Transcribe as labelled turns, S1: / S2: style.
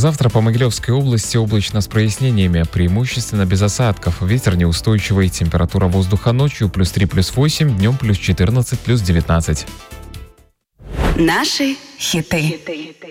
S1: Завтра по Могилевской области облачно с прояснениями, преимущественно без осадков. Ветер неустойчивый, температура воздуха ночью +3, +8, днем +14, +19.
S2: Наши хиты.